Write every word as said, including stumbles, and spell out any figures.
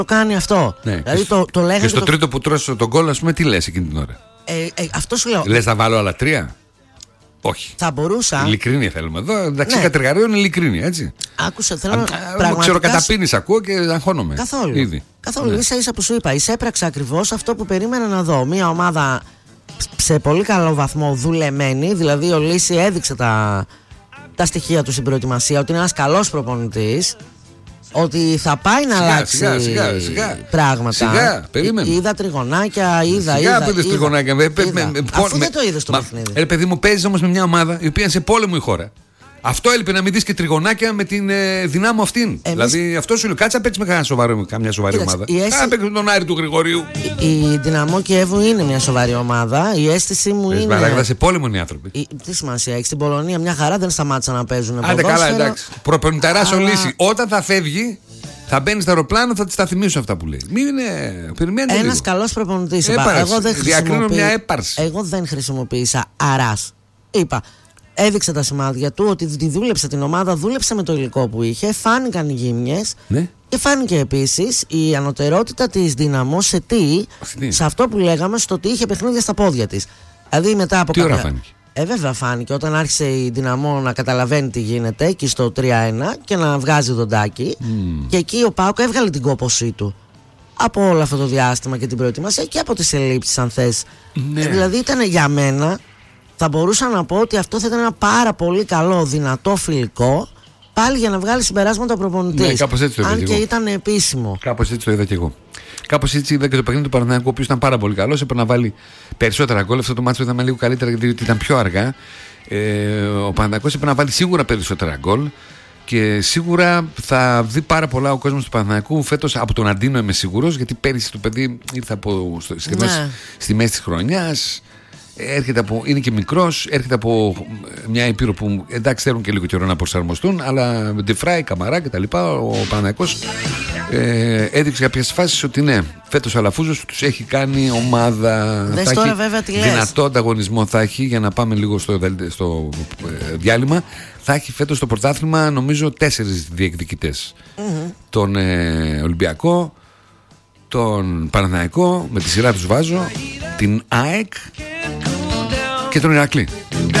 το κάνει αυτό. Ναι. Δηλαδή, το, το και στο το... τρίτο που τρώσει τον γκολ, α πούμε, τι λες εκείνη την ώρα? Ε, ε, αυτό σου λέω. Λες να βάλω άλλα τρία? Όχι. Θα μπορούσα. Ειλικρίνεια θέλουμε εδώ. Εντάξει, ναι. Κατεργαριό είναι ειλικρίνεια, έτσι. Άκουσα, θέλω να. Πραγματικά... Ξέρω καταπίνεις, ακούω και αγχώνομαι. Καθόλου. Ήδη. Καθόλου. Ναι. Ίσα ίσα που σου είπα. Εισέπραξα ακριβώς αυτό που περίμενα να δω. Μια ομάδα σε πολύ καλό βαθμό δουλεμένη. Δηλαδή, ο Λύση έδειξε τα, τα στοιχεία του στην προετοιμασία. Ότι είναι ένας καλός προπονητής. Ότι θα πάει να σιγά, αλλάξει σιγά, σιγά, σιγά. πράγματα. Σιγά, περίμενε. Είδα τριγωνάκια, είδα. Σιγά είδα, που είδες είδα, τριγωνάκια. είδα. Με, με, με, Αφού με, δεν το είδες το παιχνίδι. Ρε παιδί μου, παίζεις όμως με μια ομάδα η οποία είναι σε πόλεμο η χώρα. Αυτό έλειπε, να μην δεις και τριγωνάκια με την ε, δυνάμω αυτήν. Εμείς... Δηλαδή αυτό σου λέει, κάτσε να παίξει με καμιά σοβαρή, καμιά σοβαρή Κοίταξε, ομάδα. αίσθηση... Κάτσε να παίξει με τον Άρη του Γρηγορίου. Η, η Δυναμό Κιέβου είναι μια σοβαρή ομάδα. Η αίσθησή μου Πες, είναι. Μαράγδα, σε πόλεμο είναι οι άνθρωποι. Η... Τι σημασία έχει? Στην Πολωνία μια χαρά, δεν σταμάτησαν να παίζουν. Άντε καλά, εντάξει. Προπονηταράς ο Λύση. Όταν θα φεύγει, θα μπαίνει στο αεροπλάνο, θα τη τα θυμίσω αυτά που λέει. Μην είναι. Περιμένετε. Ένας καλός προπονητής. Εγώ δεν διακρίνω μια έπαρση. Εγώ δεν χρησιμοποίησα αράς. Είπα. Έδειξε τα σημάδια του ότι τη δούλεψε την ομάδα, δούλεψε με το υλικό που είχε, φάνηκαν οι γύμνιες. Ναι. Και φάνηκε επίσης η ανωτερότητα της Δυναμό σε τι, Αυτή. σε αυτό που λέγαμε, στο ότι είχε παιχνίδια στα πόδια της. Δηλαδή μετά από τι κάποια... ώρα φάνηκε. Ε, βέβαια φάνηκε όταν άρχισε η Δυναμό να καταλαβαίνει τι γίνεται εκεί στο τρία ένα και να βγάζει δοντάκι. Mm. Και εκεί ο ΠΑΟΚ έβγαλε την κόπωσή του από όλο αυτό το διάστημα και την προετοιμασία και από τις ελλείψεις, αν θες. Ναι. Ε, δηλαδή ήταν για μένα. Θα μπορούσα να πω ότι αυτό θα ήταν ένα πάρα πολύ καλό, δυνατό φιλικό, πάλι για να βγάλει συμπεράσματα ο προπονητής. Ναι, κάπως έτσι το είδα. Αν και ήταν επίσημο. Κάπως έτσι το είδα και εγώ. Κάπως έτσι είδα και το παιχνίδι του Παναθηναϊκού, ο οποίος ήταν πάρα πολύ καλός. Έπρεπε να βάλει περισσότερα γκολ. Αυτό το μάτσο ήταν λίγο καλύτερα γιατί ήταν πιο αργά. Ε, ο Παναθηναϊκός έπρεπε να βάλει σίγουρα περισσότερα γκολ. Και σίγουρα θα δει πάρα πολλά ο κόσμος του Παναθηναϊκού φέτος από τον Αντίνο, είμαι σίγουρος, γιατί πέρυσι το παιδί ήρθε από, σχεδόν ναι. στη μέση της χρονιάς. Έρχεται από, είναι και μικρός, έρχεται από μια Ήπειρο που εντάξει θέλουν και λίγο καιρό να προσαρμοστούν, αλλά Ντεφράι, Καμαρά και τα λοιπά, ο Παναθηναϊκός ε, έδειξε κάποιες φάσεις ότι ναι, φέτος ο Αλαφούζος τους έχει κάνει ομάδα. Δες θα τώρα έχει βέβαια τι λες. Δυνατό ανταγωνισμό θα έχει, για να πάμε λίγο στο, στο ε, διάλειμμα. Θα έχει φέτος το πρωτάθλημα νομίζω τέσσερις διεκδικητές. Mm-hmm. Τον ε, Ολυμπιακό, τον Παναθηναϊκό, με τη σειρά τους βάζω, την ΑΕΚ και τον Ηρακλή.